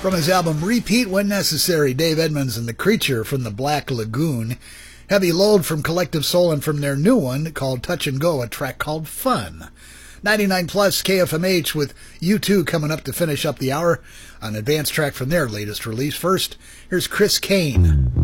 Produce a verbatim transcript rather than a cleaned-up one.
From his album Repeat When Necessary, Dave Edmunds and the Creature from the Black Lagoon. Heavy Load from Collective Soul, and from their new one called Touch and Go, a track called Fun. ninety-nine plus K F M H with U two coming up to finish up the hour. An advanced track from their latest release. First, here's Chris Kane.